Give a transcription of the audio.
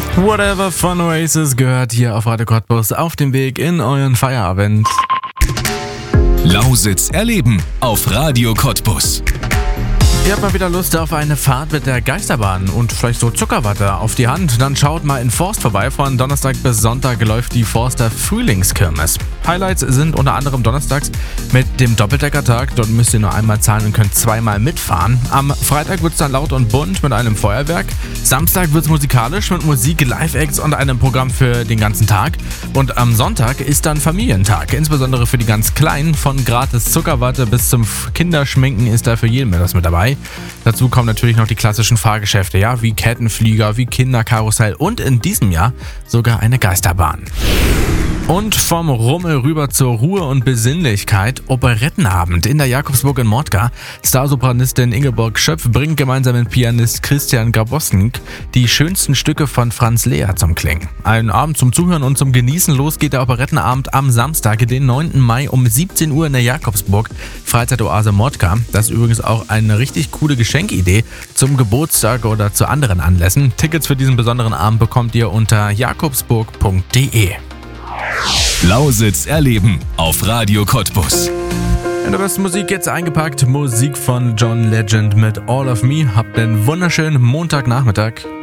Whatever von Oasis gehört hier auf Radio Cottbus auf dem Weg in euren Feierabend. Lausitz erleben auf Radio Cottbus. Ihr habt mal wieder Lust auf eine Fahrt mit der Geisterbahn und vielleicht so Zuckerwatte auf die Hand? Dann schaut mal in Forst vorbei. Von Donnerstag bis Sonntag läuft die Forster Frühlingskirmes. Highlights sind unter anderem donnerstags mit dem Doppeldeckertag. Dort müsst ihr nur einmal zahlen und könnt zweimal mitfahren. Am Freitag wird es dann laut und bunt mit einem Feuerwerk. Samstag wird es musikalisch mit Musik, Live-Acts und einem Programm für den ganzen Tag. Und am Sonntag ist dann Familientag. Insbesondere für die ganz Kleinen. Von gratis Zuckerwatte bis zum Kinderschminken ist da für jeden etwas mit dabei. Dazu kommen natürlich noch die klassischen Fahrgeschäfte, ja, wie Kettenflieger, wie Kinderkarussell und in diesem Jahr sogar eine Geisterbahn. Und vom Rummel rüber zur Ruhe und Besinnlichkeit. Operettenabend in der Jakobsburg in Mordgar. Starsopranistin Ingeborg Schöpf bringt gemeinsam mit Pianist Christian Grabownik die schönsten Stücke von Franz Lehrer zum Klingen. Ein Abend zum Zuhören und zum Genießen. Los geht der Operettenabend am Samstag, den 9. Mai um 17 Uhr in der Jakobsburg. Freizeitoase Mordgar. Das ist übrigens auch eine richtig coole Geschenkidee zum Geburtstag oder zu anderen Anlässen. Tickets für diesen besonderen Abend bekommt ihr unter jakobsburg.de. Lausitz erleben auf Radio Cottbus. In der besten Musik jetzt eingepackt. Musik von John Legend mit All of Me. Habt einen wunderschönen Montagnachmittag.